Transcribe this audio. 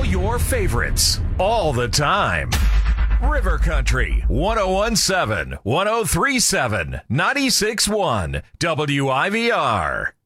your favorites, all the time. River Country, 1017, 1037, 96.1, WIVR.